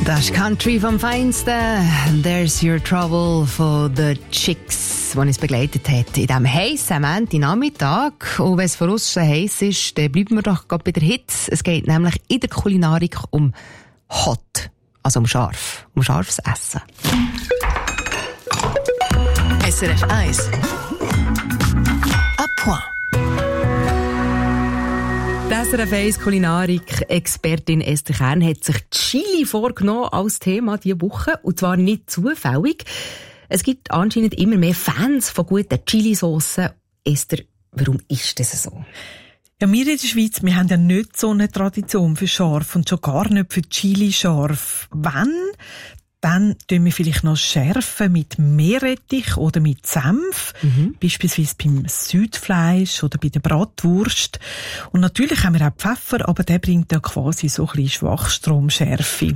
Das ist Country vom Feinsten. There's Your Trouble von The Chicks, die uns begleitet hat in diesem heissen Montagnachmittag. Und wenn es von uns schon heiss ist, dann bleiben wir doch gerade bei der Hitze. Es geht nämlich in der Kulinarik um Hot, also um scharf, um scharfes Essen. SRF 1 à point. Die SRF 1 Kulinarik-Expertin Esther Kern hat sich Chili vorgenommen als Thema diese Woche. Und zwar nicht zufällig. Es gibt anscheinend immer mehr Fans von guten Chili-Saucen. Esther, warum ist das so? Ja, wir in der Schweiz, wir haben ja nicht so eine Tradition für scharf und schon gar nicht für Chili scharf. Wenn, dann tun wir vielleicht noch schärfen mit Meerrettich oder mit Senf. Beispielsweise beim Südfleisch oder bei der Bratwurst. Und natürlich haben wir auch Pfeffer, aber der bringt ja quasi so ein bisschen Schwachstromschärfe.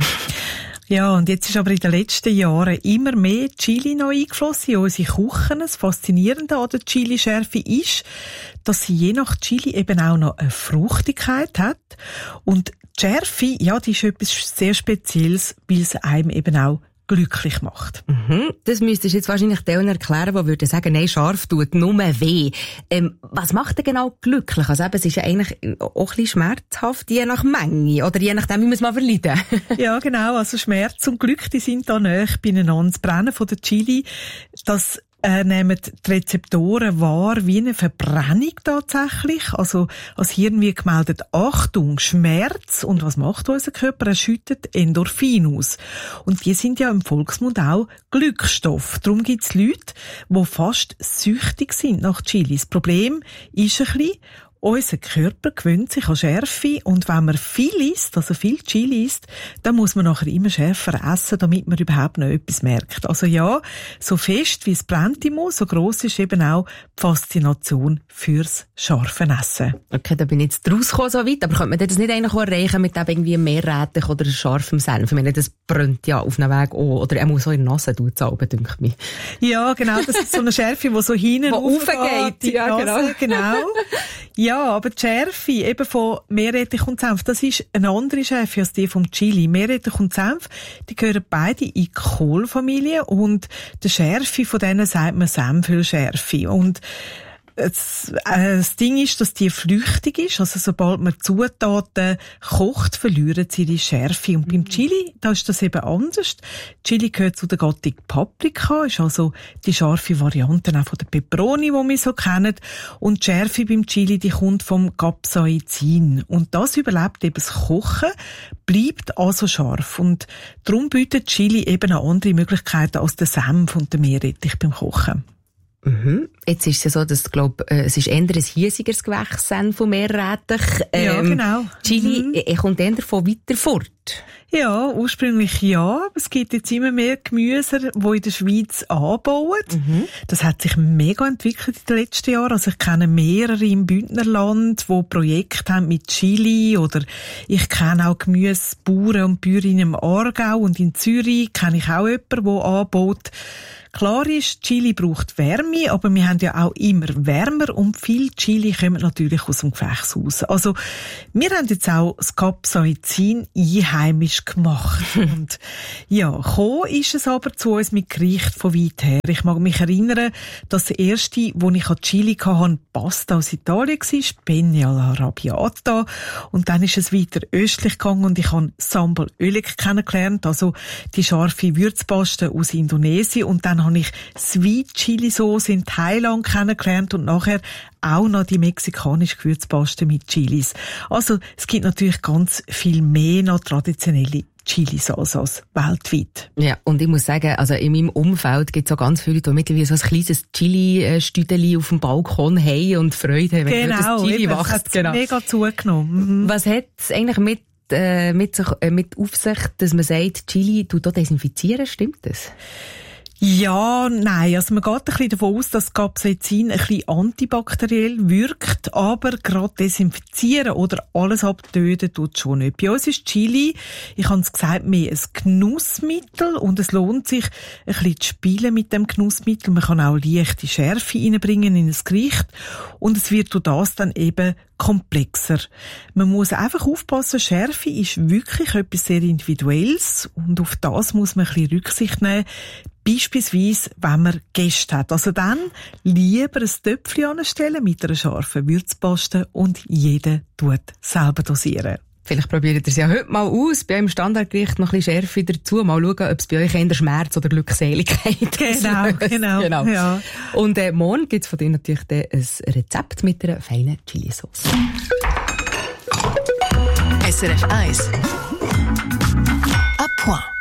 Ja, und jetzt ist aber in den letzten Jahren immer mehr Chili noch eingeflossen in unsere Küchen. Das Faszinierende an der Chili-Schärfe ist, dass sie je nach Chili eben auch noch eine Fruchtigkeit hat. Und die Schärfe, ja, die ist etwas sehr Spezielles, weil es einem eben auch glücklich macht. Das müsstest du jetzt wahrscheinlich denen erklären, die würden sagen, nein, scharf tut nur weh. Was macht denn genau glücklich? Also eben, es ist ja eigentlich auch ein bisschen schmerzhaft, je nach Menge oder je nachdem, wie man es mal verleiden. Ja, genau. Also Schmerz und Glück, die sind da nahe beieinander. Das Brennen von der Chili, das nehmen die Rezeptoren wahr wie eine Verbrennung tatsächlich. Also als Hirn wird gemeldet, Achtung, Schmerz. Und was macht unser Körper? Er schüttet Endorphin aus. Und die sind ja im Volksmund auch Glückstoff. Darum gibt es Leute, die fast süchtig sind nach Chili. Das Problem ist ein bisschen, unser Körper gewöhnt sich an Schärfe und wenn man viel isst, also viel Chili isst, dann muss man nachher immer schärfer essen, damit man überhaupt noch etwas merkt. Also ja, so fest wie es brennt im Mund, so gross ist eben auch die Faszination fürs scharfe Essen. Okay, da bin ich jetzt rausgekommen so weit, aber könnte man das nicht eigentlich auch erreichen mit dem irgendwie Meerrettich oder scharfem Senf? Ich meine, das brennt ja auf einem Weg auch, oder er muss so in der Nase sauber, denke ich mir. Ja, genau, das ist so eine Schärfe, die so hinten raufgeht. Ja, genau. Ja, aber die Schärfe eben von Meerrettich und Senf, das ist eine andere Schärfe als die vom Chili. Meerrettich und Senf, die gehören beide in die Kohlfamilie und der Schärfe von denen sagt man Senfölschärfe. Und das Ding ist, dass die flüchtig ist. Also sobald man Zutaten kocht, verlieren sie ihre Schärfe. Und beim Chili, da ist das eben anders. Chili gehört zu der Gattung Paprika, ist also die scharfe Variante auch von der Peperoni, die wir so kennen. Und die Schärfe beim Chili, die kommt vom Capsaicin. Und das überlebt eben das Kochen, bleibt also scharf. Und darum bietet Chili eben auch andere Möglichkeiten als der Senf und der Meerrettich beim Kochen. Jetzt ist es ja so, dass, es ist eher ein hiesigeres Gewächs von Meerrettich. Ja, genau. Chili kommt eher davon weiter fort. Ja, ursprünglich ja, aber es gibt jetzt immer mehr Gemüse, die in der Schweiz anbauen. Das hat sich mega entwickelt in den letzten Jahren. Also ich kenne mehrere im Bündnerland, die Projekte haben mit Chili, oder ich kenne auch Gemüsebauern und Bäuerinnen im Aargau und in Zürich kenne ich auch jemanden, der anbaut. Klar ist, Chili braucht Wärme, aber wir haben ja auch immer wärmer und viel Chili kommt natürlich aus dem Gewächs raus. Also, wir haben jetzt auch das Capsaicin einheimisch gemacht. Und ja, gekommen ist es aber zu uns mit Gericht von weit her. Ich mag mich erinnern, dass das erste, wo ich an Chili hatte, Pasta aus Italien war, Penne all'arrabbiata. Und dann ist es weiter östlich gegangen und ich habe Sambal Oelek kennengelernt, also die scharfe Würzpaste aus Indonesien. Und dann habe ich Sweet Chili Sauce in Thailand kennengelernt und nachher auch noch die mexikanische Gewürzpaste mit Chilis. Also es gibt natürlich ganz viel mehr noch traditionelle Chili-Sauce weltweit. Ja, und ich muss sagen, also in meinem Umfeld gibt es auch ganz viele, die mittlerweile so ein kleines Chili-Stüdeli auf dem Balkon haben und Freude haben, wenn das Chili wächst. Hat mega zugenommen. Was hat es eigentlich mit auf sich, dass man sagt, Chili tut auch desinfizieren, stimmt das? Ja, nein. Also man geht ein bisschen davon aus, dass Capsaicin ein bisschen antibakteriell wirkt, aber gerade desinfizieren oder alles abtöten tut schon nicht. Bei uns ist Chili, ich habe es gesagt, mehr ein Genussmittel und es lohnt sich, ein bisschen zu spielen mit dem Genussmittel. Man kann auch leichte Schärfe reinbringen in ein Gericht und es wird durch das dann eben komplexer. Man muss einfach aufpassen, Schärfe ist wirklich etwas sehr Individuelles und auf das muss man ein bisschen Rücksicht nehmen. Beispielsweise, wenn man Gäste hat. Also dann lieber ein Töpfchen anstellen mit einer scharfen Würzpaste und jeder tut selber dosieren. Vielleicht probiert ihr es ja heute mal aus, bei einem Standardgericht noch ein bisschen Schärfe dazu. Mal schauen, ob es bei euch eher Schmerz oder Glückseligkeit Genau. Ja. Und morgen gibt es von dir natürlich ein Rezept mit einer feinen Chilisauce. SRF 1 à point.